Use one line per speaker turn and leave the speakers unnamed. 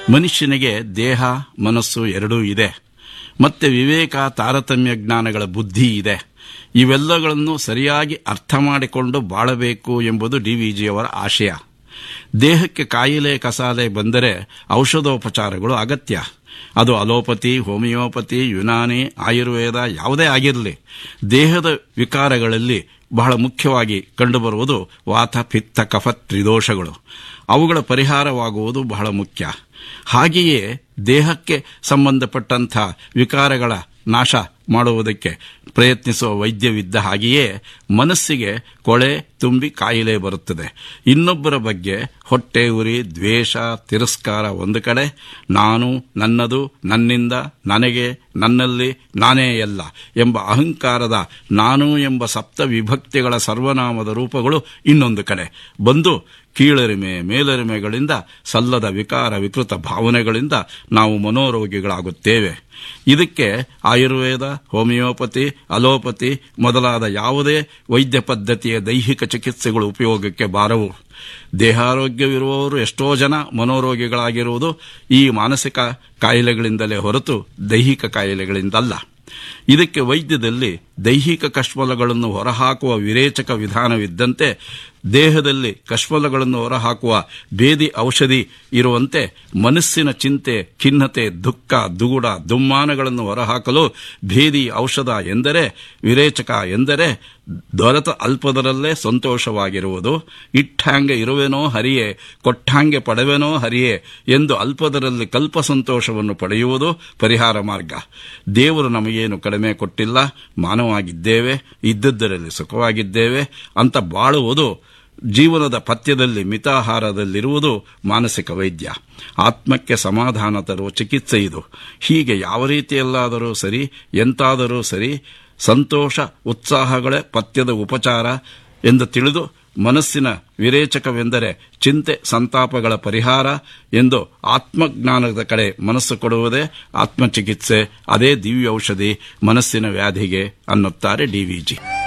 ಮನುಷ್ಯನಿಗೆ ದೇಹ ಮನಸ್ಸು ಎರಡೂ ಇದೆ. ಮತ್ತೆ ವಿವೇಕ, ತಾರತಮ್ಯ ಜ್ಞಾನಗಳ ಬುದ್ಧಿ ಇದೆ. ಇವೆಲ್ಲಗಳನ್ನು ಸರಿಯಾಗಿ ಅರ್ಥ ಮಾಡಿಕೊಂಡು ಬಾಳಬೇಕು ಎಂಬುದು ಡಿವಿಜಿಯವರ ಆಶಯ. ದೇಹಕ್ಕೆ ಕಾಯಿಲೆ ಕಸಾಲೆ ಬಂದರೆ ಔಷಧೋಪಚಾರಗಳು ಅಗತ್ಯ. ಅದು ಅಲೋಪತಿ, ಹೋಮಿಯೋಪತಿ, ಯುನಾನಿ, ಆಯುರ್ವೇದ ಯಾವುದೇ ಆಗಿರಲಿ. ದೇಹದ ವಿಕಾರಗಳಲ್ಲಿ ಬಹಳ ಮುಖ್ಯವಾಗಿ ಕಂಡುಬರುವುದು ವಾತ, ಪಿತ್ತ, ಕಫ ತ್ರಿದೋಷಗಳು. ಅವುಗಳ ಪರಿಹಾರವಾಗುವುದು ಬಹಳ ಮುಖ್ಯ. ಹಾಗೆಯೇ ದೇಹಕ್ಕೆ ಸಂಬಂಧಪಟ್ಟಂಥ ವಿಕಾರಗಳ ನಾಶ ಮಾಡುವುದಕ್ಕೆ ಪ್ರಯತ್ನಿಸುವ ವೈದ್ಯವಿದ್ದ ಹಾಗೆಯೇ ಮನಸ್ಸಿಗೆ ಕೊಳೆ ತುಂಬಿ ಕಾಯಿಲೆ ಬರುತ್ತದೆ. ಇನ್ನೊಬ್ಬರ ಬಗ್ಗೆ ಹೊಟ್ಟೆ ಉರಿ, ದ್ವೇಷ, ತಿರಸ್ಕಾರ ಒಂದು ಕಡೆ, ನಾನು, ನನ್ನದು, ನನ್ನಿಂದ, ನನಗೆ, ನನ್ನಲ್ಲಿ, ನಾನೇ ಎಲ್ಲ ಎಂಬ ಅಹಂಕಾರದ ನಾನು ಎಂಬ ಸಪ್ತ ವಿಭಕ್ತಿಗಳ ಸರ್ವನಾಮದ ರೂಪಗಳು ಇನ್ನೊಂದು ಕಡೆ ಬಂದು ಕೀಳರಿಮೆ, ಮೇಲರಿಮೆಗಳಿಂದ, ಸಲ್ಲದ ವಿಕಾರ ವಿಕೃತ ಭಾವನೆಗಳಿಂದ ನಾವು ಮನೋರೋಗಿಗಳಾಗುತ್ತೇವೆ. ಇದಕ್ಕೆ ಆಯುರ್ವೇದ, ಹೋಮಿಯೋಪತಿ, ಅಲೋಪತಿ ಮೊದಲಾದ ಯಾವುದೇ ವೈದ್ಯ ಪದ್ಧತಿಯ ದೈಹಿಕ ಚಿಕಿತ್ಸೆಗಳು ಉಪಯೋಗಕ್ಕೆ ಬಾರವು. ದೇಹಾರೋಗ್ಯವಿರುವವರು ಎಷ್ಟೋ ಜನ ಮನೋರೋಗಿಗಳಾಗಿರುವುದು ಈ ಮಾನಸಿಕ ಕಾಯಿಲೆಗಳಿಂದಲೇ ಹೊರತು ದೈಹಿಕ ಕಾಯಿಲೆಗಳಿಂದಲ್ಲ. ಇದಕ್ಕೆ ವೈದ್ಯದಲ್ಲಿ ದೈಹಿಕ ಕಶ್ಮಲಗಳನ್ನು ಹೊರಹಾಕುವ ವಿರೇಚಕ ವಿಧಾನವಿದ್ದಂತೆ ದೇಹದಲ್ಲಿ ಕಶ್ಮಲಗಳನ್ನು ಹೊರಹಾಕುವ ಭೇದಿ ಔಷಧಿ ಇರುವಂತೆ ಮನಸ್ಸಿನ ಚಿಂತೆ, ಖಿನ್ನತೆ, ದುಃಖ, ದುಗುಡ, ದುಮ್ಮಾನಗಳನ್ನು ಹೊರಹಾಕಲು ಭೇದಿ ಔಷಧ ಎಂದರೆ, ವಿರೇಚಕ ಎಂದರೆ ದೊರೆತ ಅಲ್ಪದರಲ್ಲೇ ಸಂತೋಷವಾಗಿರುವುದು. ಇಟ್ಟಾಂಗೆ ಇರುವೆನೋ ಹರಿಯೇ, ಕೊಟ್ಟಾಂಗೆ ಪಡೆವೆನೋ ಹರಿಯೇ ಎಂದು ಅಲ್ಪದರಲ್ಲಿ ಕಲ್ಪ ಸಂತೋಷವನ್ನು ಪಡೆಯುವುದು ಪರಿಹಾರ ಮಾರ್ಗ. ದೇವರು ನಮಗೇನು ಕಡಿಮೆ ಕೊಟ್ಟಿಲ್ಲ, ಮಾನವಾಗಿದ್ದೇವೆ, ಇದ್ದದ್ದರಲ್ಲಿ ಸುಖವಾಗಿದ್ದೇವೆ ಅಂತ ಬಾಳುವುದು, ಜೀವನದ ಪಥ್ಯದಲ್ಲಿ ಮಿತಾಹಾರದಲ್ಲಿರುವುದು ಮಾನಸಿಕ ವೈದ್ಯ. ಆತ್ಮಕ್ಕೆ ಸಮಾಧಾನ ತರುವ ಚಿಕಿತ್ಸೆ ಇದು. ಹೀಗೆ ಯಾವ ರೀತಿಯಲ್ಲಾದರೂ ಸರಿ, ಎಂತಾದರೂ ಸರಿ, ಸಂತೋಷ ಉತ್ಸಾಹಗಳೇ ಪಥ್ಯದ ಉಪಚಾರ ಎಂದು ತಿಳಿದು ಮನಸ್ಸಿನ ವಿರೇಚಕವೆಂದರೆ ಚಿಂತೆ ಸಂತಾಪಗಳ ಪರಿಹಾರ ಎಂದು ಆತ್ಮಜ್ಞಾನದ ಕಡೆ ಮನಸ್ಸು ಕೊಡುವುದೇ ಆತ್ಮಚಿಕಿತ್ಸೆ. ಅದೇ ದಿವ್ಯ ಔಷಧಿ ಮನಸ್ಸಿನ ವ್ಯಾಧಿಗೆ ಅನ್ನುತ್ತಾರೆ ಡಿವಿಜಿ.